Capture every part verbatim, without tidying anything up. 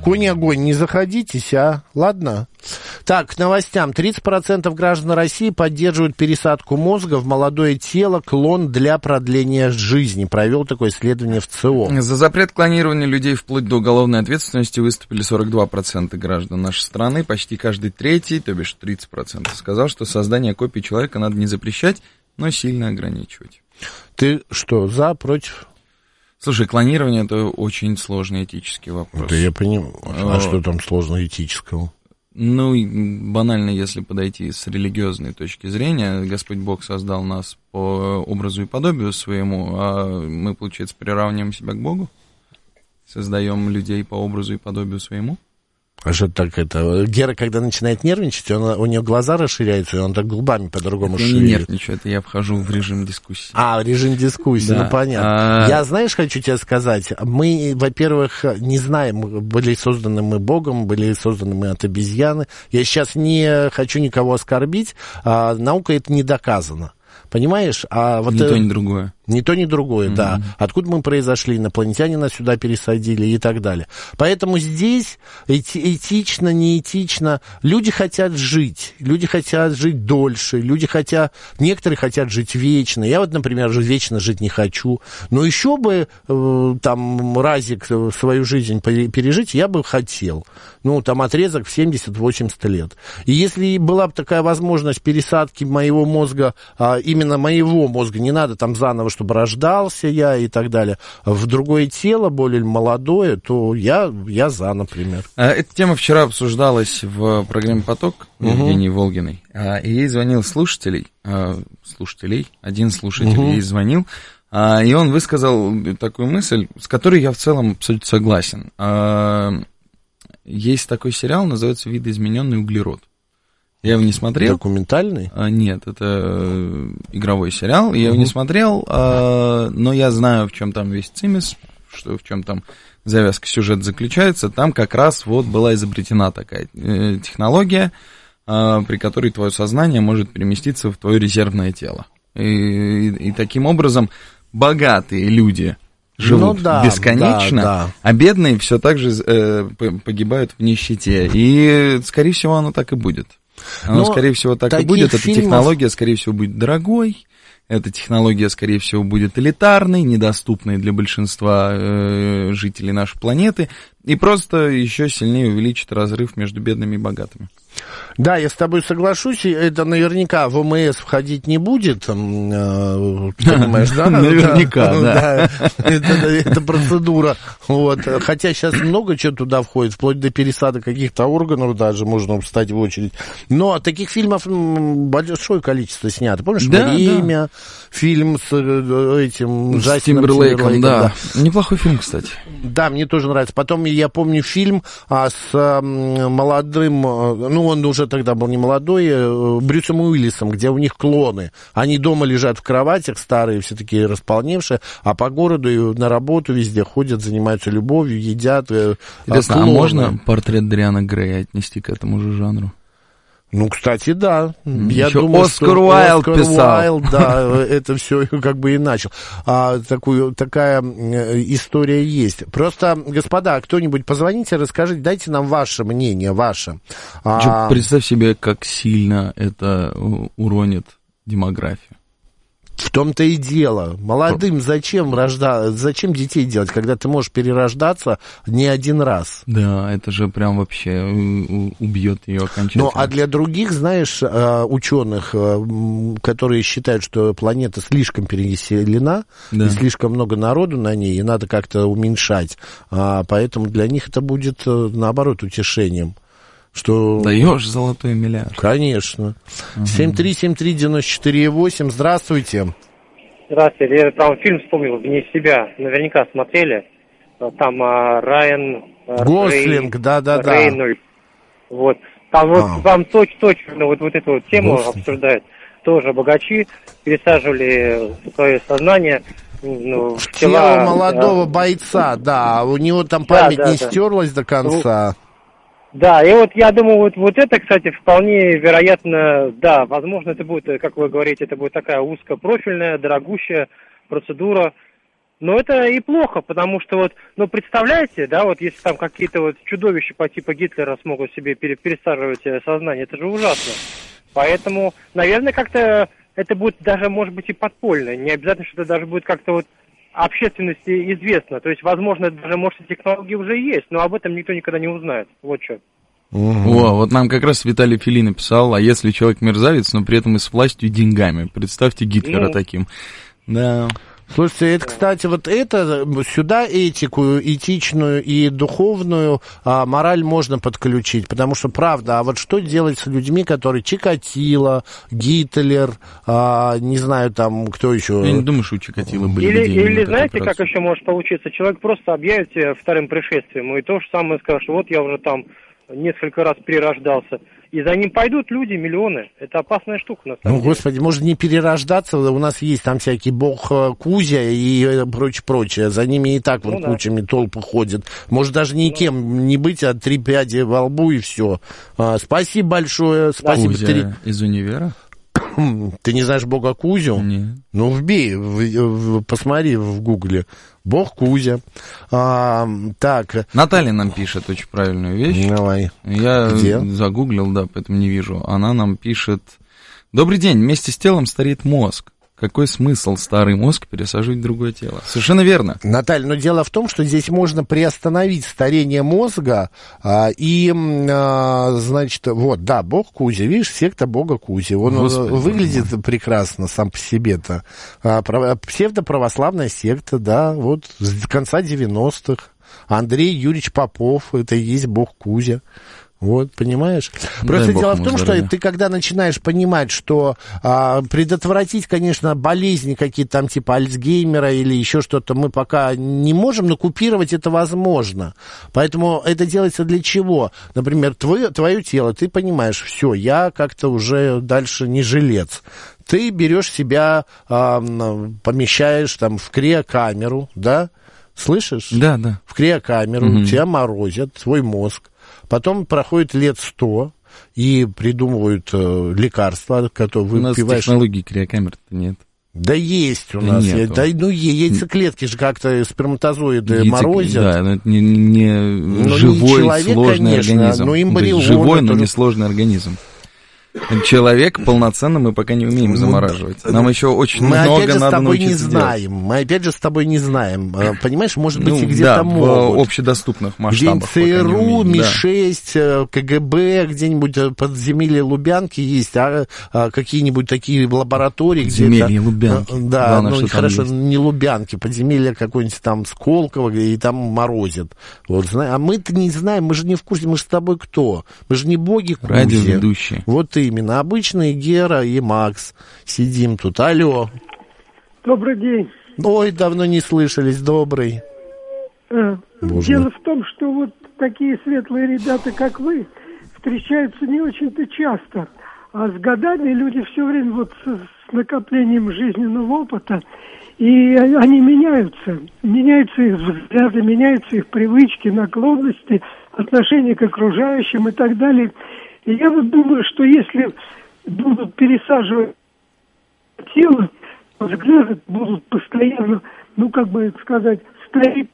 Конь-огонь, не заходитесь, а? Ладно? Так, к новостям. тридцать процентов граждан России поддерживают пересадку мозга в молодое тело, клон для продления жизни. Провел такое исследование в ЦИОМ. За запрет клонирования людей вплоть до уголовной ответственности выступили сорок два процента граждан нашей страны. Почти каждый третий, то бишь тридцать процентов, сказал, что создание копии человека надо не запрещать, но сильно ограничивать. Ты что, за, против? Слушай, клонирование — это очень сложный этический вопрос. Да я понимаю. А, а что там сложного этического? Ну, банально, если подойти с религиозной точки зрения, Господь Бог создал нас по образу и подобию своему, а мы, получается, приравниваем себя к Богу? Создаем людей по образу и подобию своему? А что так это? Гера, когда начинает нервничать, он, у нее глаза расширяются, и он так губами по-другому шевелит. Я не нервничаю, это я вхожу в режим дискуссии. А, в режим дискуссии, да. Ну понятно. А... Я, знаешь, хочу тебе сказать, мы, во-первых, не знаем, были созданы мы Богом, были созданы мы от обезьяны. Я сейчас не хочу никого оскорбить, а наука это не доказано. Понимаешь? А вот ни то, ни другое. Ни то, ни другое, mm-hmm. да. Откуда мы произошли, инопланетяне нас сюда пересадили и так далее. Поэтому здесь эти, этично, неэтично. Люди хотят жить. Люди хотят жить дольше. Люди хотят... Некоторые хотят жить вечно. Я вот, например, вечно жить не хочу. Но еще бы э, там разик свою жизнь пережить я бы хотел. Ну, там отрезок в семьдесят-восемьдесят лет. И если была бы такая возможность пересадки моего мозга, а, именно моего мозга, не надо там заново, чтобы рождался я и так далее, в другое тело, более молодое, то я, я за, например. Эта тема вчера обсуждалась в программе «Поток» Евгении угу. Волгиной, и ей звонил слушателей, слушателей, один слушатель угу. ей звонил, и он высказал такую мысль, с которой я в целом абсолютно согласен. Есть такой сериал, называется «Видоизмененный углерод». Я его не смотрел. Документальный? А, нет, это э, игровой сериал. Я uh-huh. его не смотрел, э, но я знаю, в чем там весь цимис, что в чем там завязка сюжета заключается. Там как раз вот была изобретена такая э, технология, э, при которой твое сознание может переместиться в твое резервное тело. И, и, и таким образом богатые люди живут ну, да, бесконечно, да, да. а бедные все так же э, погибают в нищете. И, скорее всего, оно так и будет. Оно, но скорее всего, так и будет. Фильмов... Эта технология, скорее всего, будет дорогой. Эта технология, скорее всего, будет элитарной, недоступной для большинства э, жителей нашей планеты. И просто еще сильнее увеличит разрыв между бедными и богатыми. Да, я с тобой соглашусь, это наверняка в ОМС входить не будет, понимаешь, да? Наверняка, да. Это процедура, вот, хотя сейчас много чего туда входит, вплоть до пересадок каких-то органов даже можно встать в очередь, но таких фильмов большое количество снято, помнишь, «Время», фильм с этим Джастином Тимберлейком, да, неплохой фильм, кстати. Да, мне тоже нравится, потом я помню фильм с молодым, ну, он уже тогда был не молодой, Брюсом Уиллисом, где у них клоны. Они дома лежат в кроватях, старые, все такие располневшие, а по городу и на работу везде ходят, занимаются любовью, едят. Интересно, а можно портрет Дориана Грея отнести к этому же жанру? Ну, кстати, да. Я Еще думаю, Оскар Уайлд писал. Уайлд, да, это все как бы и начал. А, такую, такая история есть. Просто, господа, кто-нибудь позвоните, расскажите, дайте нам ваше мнение, ваше. А... Представь себе, как сильно это уронит демографию. В том-то и дело. Молодым зачем рождаться, зачем детей делать, когда ты можешь перерождаться не один раз? Да, это же прям вообще убьет ее окончательно. Ну, а для других, знаешь, ученых, которые считают, что планета слишком перенаселена, да. и слишком много народу на ней, и надо как-то уменьшать, поэтому для них это будет, наоборот, утешением. Что... Даешь золотой миллиард. Конечно. Угу. семь три семь три девять четыре восемь. Здравствуйте. Здравствуйте. Я там фильм вспомнил, «Вне себя». Наверняка смотрели. Там а, Райан... Гослинг, да-да-да. Рейнольд. Вот. Там вот а. там точно-точно вот, вот эту вот тему Гослинг. Обсуждают. Тоже богачи пересаживали свое сознание... Ну, в тело молодого да. бойца, да. У него там память да, да, не да. стерлась до конца. Да, и вот я думаю, вот, вот это, кстати, вполне вероятно, да, возможно, это будет, как вы говорите, это будет такая узкопрофильная, дорогущая процедура, Но это и плохо, потому что вот, ну, представляете, да, вот если там какие-то вот чудовища по типу Гитлера смогут себе пере- пересаживать сознание, это же ужасно. Поэтому, наверное, как-то это будет даже, может быть, и подпольно. Не обязательно, что это даже будет как-то вот общественности известно. То есть, возможно, даже, может, технологии уже есть, но об этом никто никогда не узнает. Вот что. Угу. О, вот нам как раз Виталий Фили написал, а если человек мерзавец, но при этом и с властью и деньгами. Представьте Гитлера ну... таким. Да. Слушайте, это, кстати, вот это, сюда этику, этичную и духовную а, мораль можно подключить, потому что, правда, а вот что делать с людьми, которые Чикатило, Гитлер, а, не знаю, там, кто еще? Я не думаю, что у Чикатило были Или, идеи. или знаете, как еще может получиться? Человек просто объявит вторым пришествием, и то же самое скажет, вот я уже там несколько раз перерождался. И за ним пойдут люди, миллионы. Это опасная штука, на самом ну, деле. Господи, может не перерождаться, у нас есть там всякий бог Кузя и прочее-прочее. За ними и так вот ну, кучами да. толпы ходят. Может даже никем ну. не быть, а три пяди во лбу и все. А, спасибо большое. Спасибо. Кузя три... из универа? Ты не знаешь бога Кузю? Нет. Ну, вбей, в, в, посмотри в гугле. Бог Кузя. А, так. Наталья нам пишет очень правильную вещь. Давай. Я Где? загуглил, да, поэтому не вижу. Она нам пишет: добрый день, вместе с телом стареет мозг. Какой смысл старый мозг пересаживать в другое тело? Совершенно верно. Наталья, но дело в том, что здесь можно приостановить старение мозга а, и, а, значит, вот, да, бог Кузя, видишь, секта бога Кузи. Он Господи, выглядит Боже. прекрасно сам по себе-то. А, псевдоправославная секта, да, вот с конца девяностых. Андрей Юрьевич Попов, это и есть бог Кузя. Вот, понимаешь? Просто дело в том, что ты, когда начинаешь понимать, что а, предотвратить, конечно, болезни какие-то там типа Альцгеймера или еще что-то мы пока не можем, но купировать это возможно. Поэтому это делается для чего? Например, твое, твое тело, ты понимаешь, все, я как-то уже дальше не жилец. Ты берешь себя, а, помещаешь там в криокамеру, да? Слышишь? Да, да. В криокамеру, угу. тебя морозят, твой мозг. Потом проходит лет сто, и придумывают э, лекарства, которые вы выпиваешь. У нас технологии криокамер-то нет. Да есть у нас. Я, да, ну, яйцеклетки же как-то сперматозоиды Яйцек... морозят. Да, но это не, не ну, живой, не человек, сложный конечно, организм. Но эмбрионы, живой, но не сложный организм. Человек полноценно мы пока не умеем замораживать. Нам еще очень мы много опять же надо с тобой не знаем. Делать. Мы опять же с тобой не знаем. Понимаешь, может быть, ну, и где-то да, могут. в общедоступных масштабах. ЦРУ, Ми шесть, да. КГБ, где-нибудь подземелье Лубянки есть, а, а какие-нибудь такие лаборатории, где подземелье Лубянки. Да, Главное, ну хорошо, есть. Не Лубянки, подземелье какое-нибудь там Сколково, и там морозят. Вот, а мы-то не знаем, мы же не в курсе, мы же с тобой кто? Мы же не боги Кузи. Радиоведущие. Вот именно, обычные Гера и Макс сидим тут. Алло. Добрый день. Ой, давно не слышались, добрый. А, дело в том, что вот такие светлые ребята, как вы, встречаются не очень-то часто. А с годами люди все время вот с, с накоплением жизненного опыта, и они меняются. Меняются их взгляды, меняются их привычки, наклонности, отношения к окружающим и так далее. И я вот думаю, что если будут пересаживать тело, взгляды будут постоянно, ну, как бы сказать, стареть.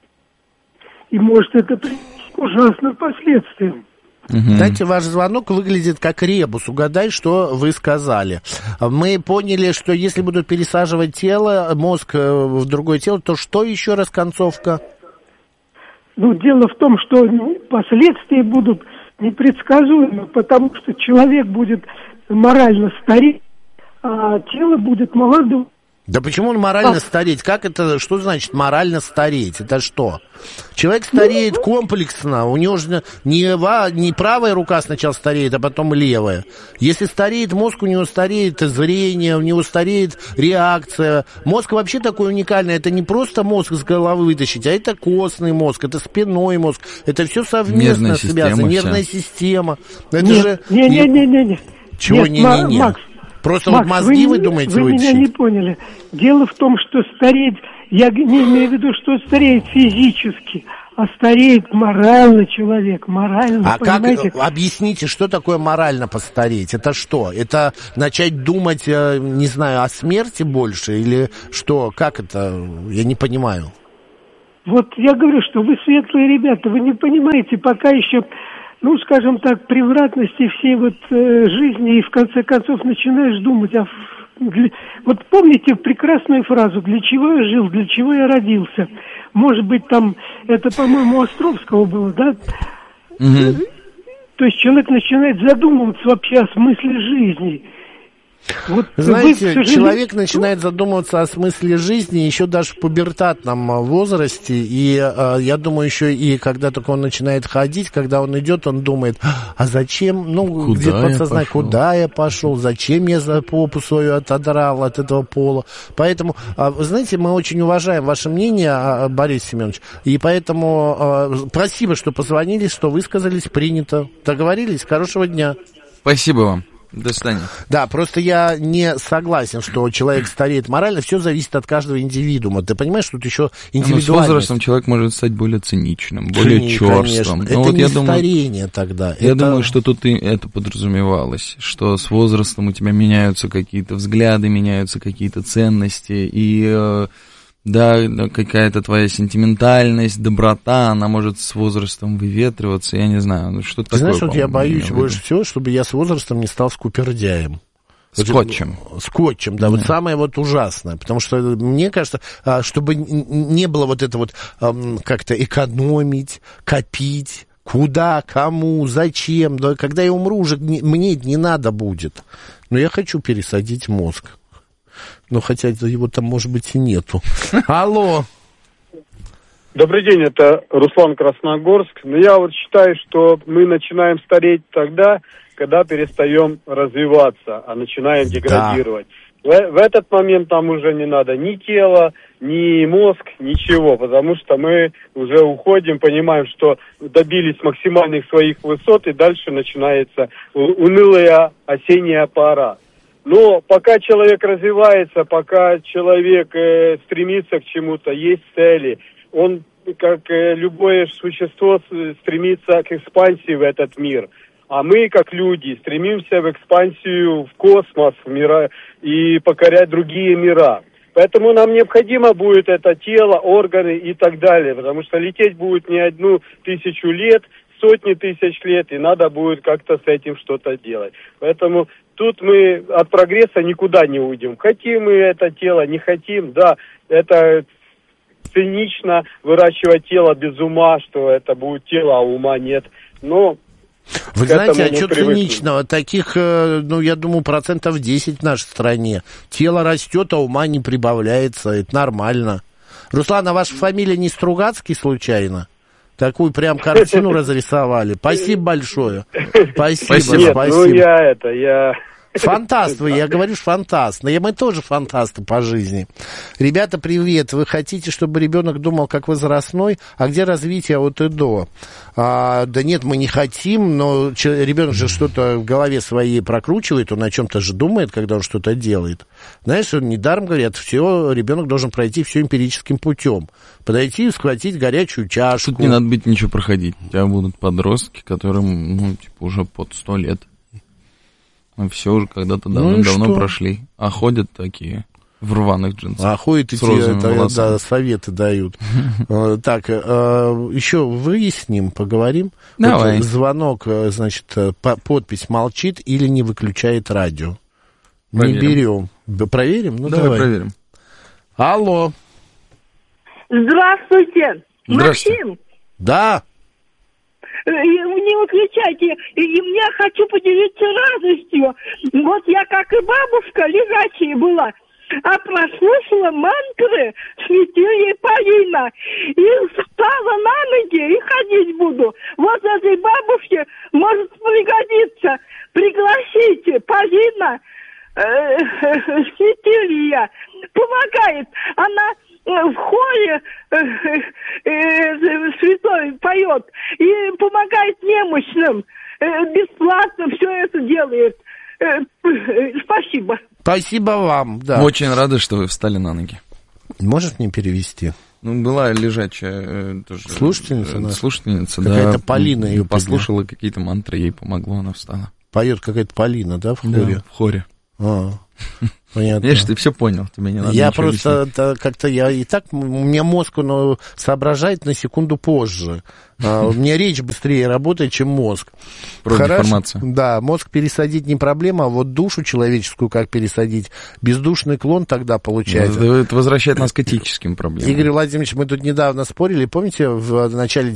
И может это привести к ужасным последствиям. Угу. Знаете, ваш звонок выглядит как ребус. Угадай, что вы сказали. Мы поняли, что если будут пересаживать тело, мозг в другое тело, то что еще раз концовка? Ну, дело в том, что последствия будут непредсказуемы, потому что человек будет морально стареть, а тело будет молодым. Да почему он морально а... стареть? Как это, что значит морально стареть? Это что? Человек стареет комплексно, у него же не, не правая рука сначала стареет, а потом левая. Если стареет мозг, у него стареет зрение, у него стареет реакция. Мозг вообще такой уникальный, это не просто мозг с головы вытащить, а это костный мозг, это спинной мозг, это все совместно связано, нервная система. Это нет, же... Не, не, не, не, не. Чего не-не-не? Макс, Просто Макс, вот мозги, вы, вы думаете, вы вытащить? меня не поняли. Дело в том, что стареть, я не имею в виду, что стареет физически, а стареет морально человек, морально, а понимаете? как, объясните, что такое морально постареть? Это что? Это начать думать, не знаю, о смерти больше или что? Как это? Я не понимаю. Вот я говорю, что вы светлые ребята, вы не понимаете пока еще, ну, скажем так, превратности всей вот э, жизни, и в конце концов начинаешь думать о... Для... Вот помните прекрасную фразу «Для чего я жил, для чего я родился?» Может быть, там, это, по-моему, у Островского было, да? Mm-hmm. То есть человек начинает задумываться вообще о смысле жизни. Вот знаете, вы, человек начинает задумываться о смысле жизни еще даже в пубертатном возрасте, и э, я думаю, еще и когда только он начинает ходить, когда он идет, он думает, а зачем, ну, куда где-то подсознание, куда я пошел, зачем я за попу свою отодрал от этого пола. Поэтому, э, вы знаете, мы очень уважаем ваше мнение, Борис Семенович, и поэтому э, спасибо, что позвонили, что высказались, принято. Договорились? Хорошего дня. Спасибо вам. До свидания. Да, просто я не согласен, что человек стареет морально. Все зависит от каждого индивидуума. Ты понимаешь, тут еще индивидуальность. Но с возрастом человек может стать более циничным, более Цини, черствым. Это вот не я старение думаю, тогда. Я это... думаю, что тут и это подразумевалось, что с возрастом у тебя меняются какие-то взгляды, меняются какие-то ценности, и... Да, какая-то твоя сентиментальность, доброта, она может с возрастом выветриваться, я не знаю, ну что-то такое. Знаешь, вот я боюсь больше всего, чтобы я с возрастом не стал скупердяем. Скотчем. Скотчем, да, да, вот самое вот ужасное, потому что мне кажется, чтобы не было вот это вот как-то экономить, копить, куда, кому, зачем, да, когда я умру, уже мне это не надо будет, но я хочу пересадить мозг. Ну, хотя его там, может быть, и нету. Алло. Добрый день, это Руслан, Красногорск. Но я вот считаю, что мы начинаем стареть тогда, когда перестаем развиваться, а начинаем деградировать. Да. В, в этот момент нам уже не надо ни тело, ни мозг, ничего, потому что мы уже уходим, понимаем, что добились максимальных своих высот, и дальше начинается унылая осенняя пора. Но пока человек развивается, пока человек э, стремится к чему-то, есть цели, он, как э, любое существо, стремится к экспансии в этот мир. А мы, как люди, стремимся в экспансию в космос, в мира, и покорять другие мира. Поэтому нам необходимо будет это тело, органы и так далее, потому что лететь будет не одну тысячу лет, сотни тысяч лет, и надо будет как-то с этим что-то делать. Поэтому тут мы от прогресса никуда не уйдем. Хотим мы это тело, не хотим, да, это цинично выращивать тело без ума, что это будет тело, а ума нет. Но вы знаете, а что циничного? Таких, ну, я думаю, процентов десять в нашей стране. Тело растет, а ума не прибавляется, это нормально. Руслан, а ваша фамилия не Стругацкий случайно? Такую прям картину разрисовали. Спасибо большое. Спасибо, Нет, спасибо. Ну, я это, я... Фантаст вы, я говорю, фантаст. Но мы тоже фантасты по жизни. Ребята, привет. Вы хотите, чтобы ребенок думал как возрастной? А где развитие от и до? А, да нет, мы не хотим, но ребенок же что-то в голове своей прокручивает, он о чем-то же думает, когда он что-то делает. Знаешь, недаром говорят, все, ребенок должен пройти все эмпирическим путем. Подойти и схватить горячую чашку. Тут не надо быть ничего проходить. У тебя будут подростки, которым, ну, типа, уже под сто лет. Мы все уже когда-то давно-давно ну прошли. А ходят такие в рваных джинсах. А ходят и те, да, советы дают. Так, еще выясним, поговорим. Давай. Звонок, значит, подпись молчит или не выключает радио. Не берем. Проверим? Ну, давай. проверим. Алло. Здравствуйте. Максим. Да. Не выключайте. И я хочу поделиться радостью. Вот я, как и бабушка, лежачая была, а прослушала мантры святилия Полина. И встала на ноги и ходить буду. Вот этой бабушке может пригодиться. Пригласите Полина э, святилия. Помогает. Она в хоре э, э, святой поет и помогает немощным. Э, бесплатно все это делает. Э, э, спасибо. Спасибо вам, да. Очень рады, что вы встали на ноги. Можешь мне перевести? Ну, была лежачая тоже... Слушательница? Э, слушательница, да. Какая-то Полина ее послушала подняла. Какие-то мантры, ей помогло, она встала. Поет какая-то Полина, да, в хоре? Да, в хоре. А, понятно. Видишь, ты все понял, тебе не надо. Я просто это, как-то, я и так, у меня мозг ну, соображает на секунду позже. А, у меня речь быстрее работает, чем мозг. Просто информация. Да, мозг пересадить не проблема, а вот душу человеческую как пересадить? Бездушный клон тогда получается. Это, это возвращает нас к этическим проблемам. Игорь Владимирович, мы тут недавно спорили, помните, в начале,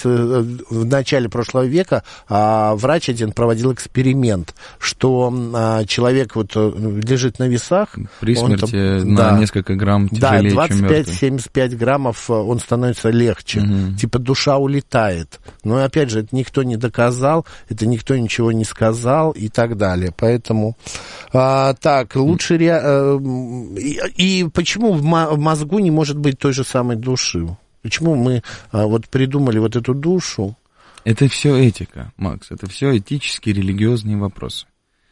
в начале прошлого века а, врач один проводил эксперимент, что а, человек вот лежит на весах. При смерти он, на да, несколько грамм тяжелее, да, чем мертвый. двадцать пять - семьдесят пять граммов он становится легче. Угу. Типа душа улетает. Но, опять же, это никто не доказал, это никто ничего не сказал и так далее. Поэтому, а, так, лучше... Ре... А, и, и почему в, мо- в мозгу не может быть той же самой души? Почему мы а, вот придумали вот эту душу? Это все этика, Макс, это все этические, религиозные вопросы.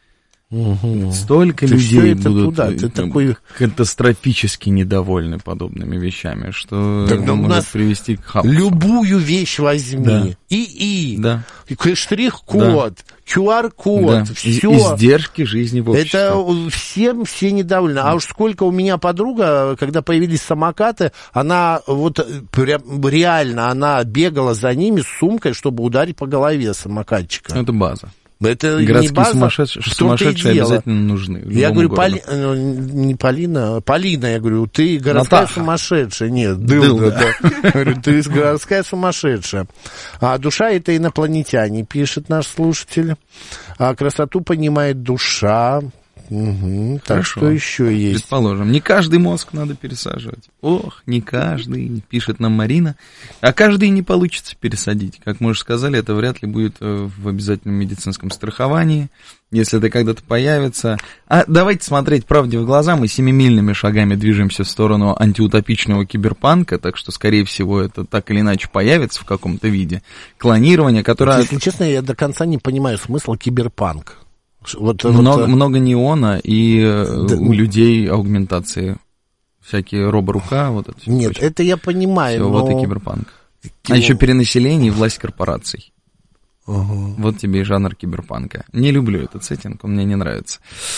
Угу. Столько ты людей будут туда, ты такой... катастрофически недовольны подобными вещами, что так, это может привести к хаосу. Любую вещь возьми. Да. ИИ, да. штрих-код, да. ку ар-код, да. все. Издержки жизни в обществе. Это всем все недовольны. Да. А уж сколько у меня подруга, когда появились самокаты, она вот прям реально, она бегала за ними с сумкой, чтобы ударить по голове самокатчика. Это база. Это городские не база, сумасшедшие, сумасшедшие обязательно нужны. Я говорю, Поли... не Полина, Полина, я говорю, ты городская Натаха. Сумасшедшая. Нет, Дылда, да. да. Говорю, ты городская сумасшедшая. А душа — это инопланетяне, пишет наш слушатель. А красоту понимает душа. Угу. Так что еще есть? Предположим, не каждый мозг надо пересаживать. Ох, не каждый, пишет нам Марина. А каждый не получится пересадить. Как мы уже сказали, это вряд ли будет в обязательном медицинском страховании, если это когда-то появится. А давайте смотреть правде в глаза. Мы семимильными шагами движемся в сторону антиутопичного киберпанка, так что, скорее всего, это так или иначе появится в каком-то виде. Клонирование, которое... Если честно, я до конца не понимаю смысла киберпанк. Вот, много, вот... много неона и да, у людей аугментации. Всякие роборука, вот это. Нет, прочее. Это я понимаю, Всё, но... вот и киберпанк. А еще перенаселение и власть корпораций. Угу. Вот тебе и жанр киберпанка. Не люблю этот сеттинг, он мне не нравится.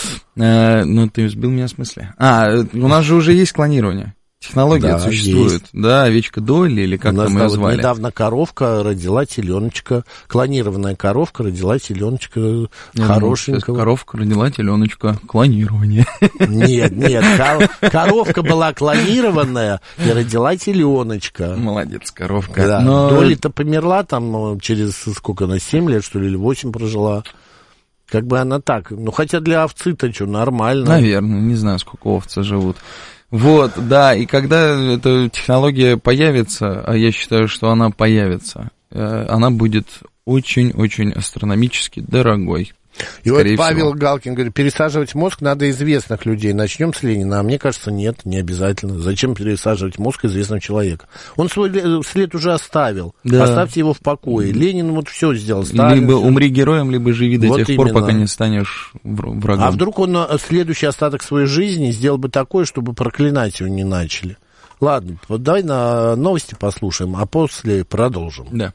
Э, но ты сбил меня с мысли. А, у нас же уже есть клонирование. Технология да, существует, есть. Да, овечка Долли, или как там ее звали. Недавно коровка родила теленочка, клонированная коровка родила теленочка не, хорошенького. Ну, коровка родила теленочка, клонирование. Нет, нет, коровка была клонированная и родила теленочка. Молодец, коровка. Да. Но... Долли-то померла там через сколько она, семь лет, что ли, или восемь прожила. Как бы она так, ну хотя для овцы-то что, нормально. Наверное, не знаю, сколько овцы живут. Вот, да, и когда эта технология появится, а я считаю, что она появится, она будет очень-очень астрономически дорогой. И вот Павел всего. Галкин говорит, пересаживать мозг надо известных людей. Начнем с Ленина. А мне кажется, нет, не обязательно. Зачем пересаживать мозг известного человека? Он свой след уже оставил. Да. Оставьте его в покое. Ленин вот все сделал. Сталин, либо все. Умри героем, либо живи до вот тех именно. пор, пока не станешь врагом. А вдруг он следующий остаток своей жизни сделал бы такое, чтобы проклинать его не начали? Ладно, вот давай на новости послушаем, а после продолжим. Да.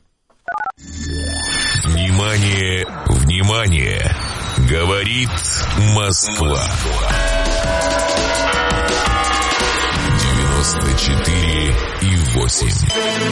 Внимание, внимание! Говорит Москва. девяносто четыре и восемь.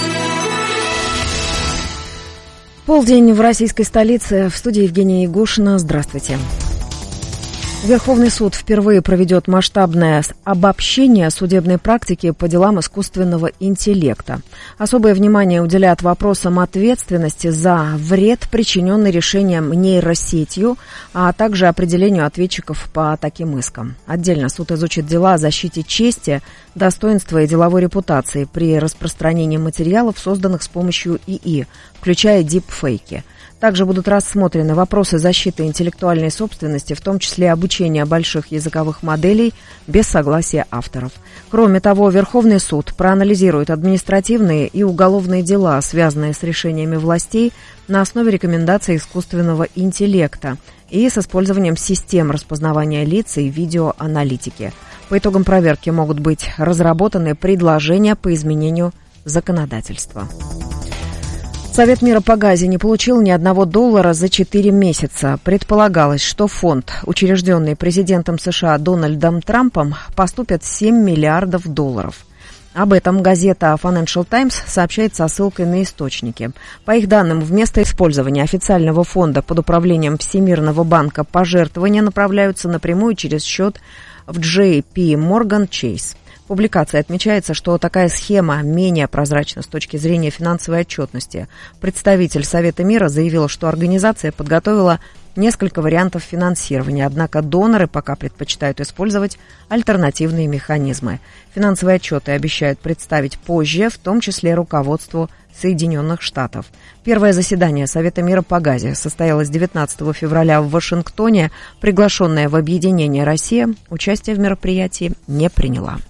Полдень в российской столице. В студии Евгения Ягушина. Здравствуйте. Верховный суд впервые проведет масштабное обобщение судебной практики по делам искусственного интеллекта. Особое внимание уделяют вопросам ответственности за вред, причиненный решением нейросетью, а также определению ответчиков по таким искам. Отдельно суд изучит дела о защите чести, достоинства и деловой репутации при распространении материалов, созданных с помощью ИИ, включая дипфейки. Также будут рассмотрены вопросы защиты интеллектуальной собственности, в том числе обучения больших языковых моделей без согласия авторов. Кроме того, Верховный суд проанализирует административные и уголовные дела, связанные с решениями властей на основе рекомендаций искусственного интеллекта и с использованием систем распознавания лиц и видеоаналитики. По итогам проверки могут быть разработаны предложения по изменению законодательства. Совет мира по Газе не получил ни одного доллара за четыре месяца. Предполагалось, что фонд, учрежденный президентом США Дональдом Трампом, поступит семь миллиардов долларов. Об этом газета Financial Times сообщает со ссылкой на источники. По их данным, вместо использования официального фонда под управлением Всемирного банка пожертвования направляются напрямую через счет в джей пи Morgan Chase. В публикации отмечается, что такая схема менее прозрачна с точки зрения финансовой отчетности. Представитель Совета мира заявил, что организация подготовила несколько вариантов финансирования, однако доноры пока предпочитают использовать альтернативные механизмы. Финансовые отчеты обещают представить позже, в том числе руководству Соединенных Штатов. Первое заседание Совета мира по Газе состоялось девятнадцатого февраля в Вашингтоне. Приглашенная в объединение Россия участие в мероприятии не приняла.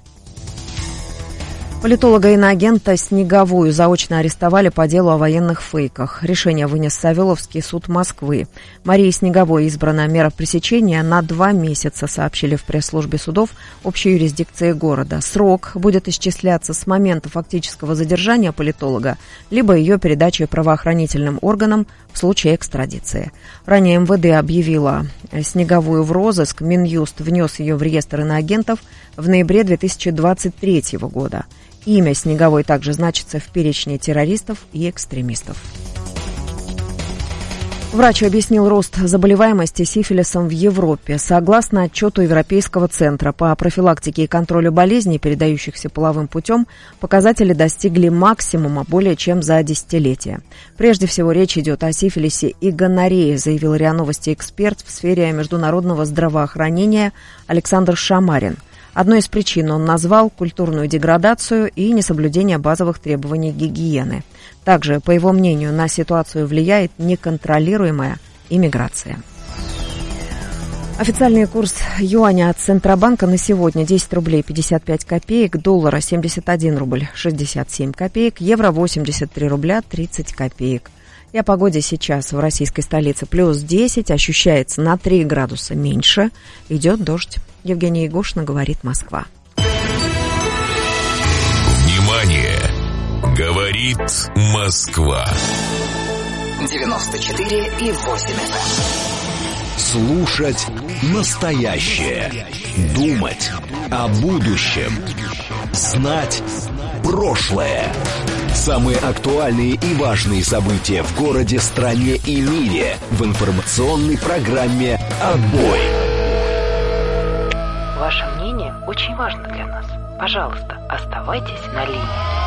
Политолога-иноагента Снеговую заочно арестовали по делу о военных фейках. Решение вынес Савеловский суд Москвы. Марии Снеговой избрана мера пресечения на два месяца, сообщили в пресс-службе судов общей юрисдикции города. Срок будет исчисляться с момента фактического задержания политолога, либо ее передачи правоохранительным органам в случае экстрадиции. Ранее эм вэ дэ объявила Снеговую в розыск, Минюст внес ее в реестр иноагентов в ноябре две тысячи двадцать третьего года. Имя Снеговой также значится в перечне террористов и экстремистов. Врач объяснил рост заболеваемости сифилисом в Европе. Согласно отчету Европейского центра по профилактике и контролю болезней, передающихся половым путем, показатели достигли максимума более чем за десятилетие. Прежде всего, речь идет о сифилисе и гоноррее, заявил РИА Новости эксперт в сфере международного здравоохранения Александр Шамарин. Одной из причин он назвал культурную деградацию и несоблюдение базовых требований гигиены. Также, по его мнению, на ситуацию влияет неконтролируемая иммиграция. Официальный курс юаня от Центробанка на сегодня десять рублей пятьдесят пять копеек, доллара семьдесят один рубль шестьдесят семь копеек, евро восемьдесят три рубля тридцать копеек. И о погоде сейчас в российской столице плюс десять, ощущается на три градуса меньше, идет дождь. Евгения Егошина, говорит Москва. Внимание! Говорит Москва. девяносто четыре и восемь эф эм. Слушать настоящее. Думать о будущем. Знать прошлое. Самые актуальные и важные события в городе, стране и мире в информационной программе «Отбой». Ваше мнение очень важно для нас. Пожалуйста, оставайтесь на линии.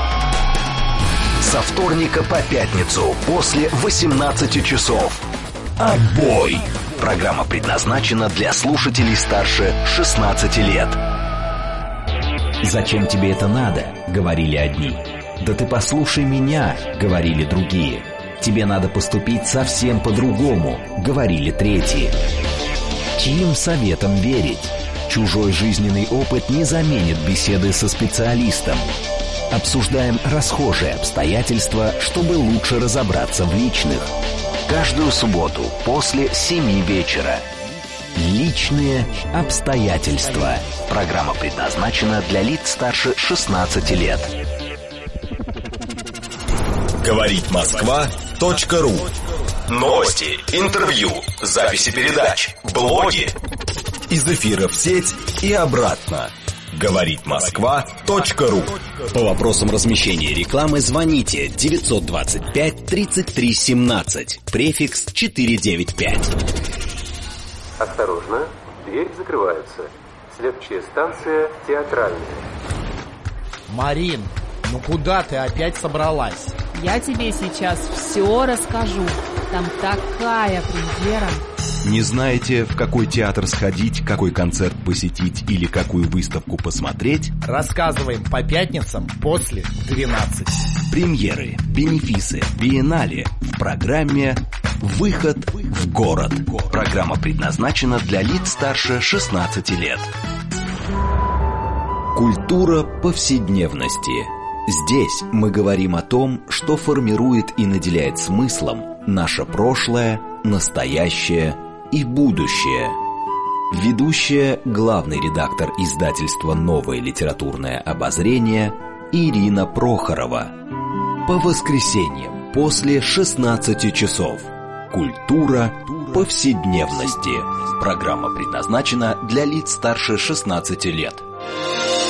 Со вторника по пятницу после восемнадцати часов. «Отбой». Программа предназначена для слушателей старше шестнадцати лет. «Зачем тебе это надо?» — говорили одни. «Да ты послушай меня», — говорили другие. «Тебе надо поступить совсем по-другому», — говорили третьи. Чьим советом верить? Чужой жизненный опыт не заменит беседы со специалистом. Обсуждаем расхожие обстоятельства, чтобы лучше разобраться в личных. Каждую субботу после семи вечера. Личные обстоятельства. Программа предназначена для лиц старше шестнадцати лет. Говорит Москва.ру. Новости, интервью, записи передач, блоги. Из эфира в сеть и обратно. Говорит Москва.ру. По вопросам размещения рекламы звоните девятьсот двадцать пять тридцать три семнадцать. Префикс четыреста девяносто пять. Осторожно, дверь закрывается. Следующая станция Театральная. Марин, ну куда ты опять собралась? Я тебе сейчас все расскажу. Там такая премьера. Не знаете, в какой театр сходить, какой концерт посетить или какую выставку посмотреть? Рассказываем по пятницам после двенадцати. Премьеры, бенефисы, биеннале в программе Выход в город. Программа предназначена для лиц старше шестнадцати лет. Культура повседневности. Здесь мы говорим о том, что формирует и наделяет смыслом наше прошлое, настоящее и будущее. Ведущая, главный редактор издательства «Новое литературное обозрение» Ирина Прохорова. По воскресеньям после шестнадцати часов. Культура повседневности. Программа предназначена для лиц старше шестнадцати лет.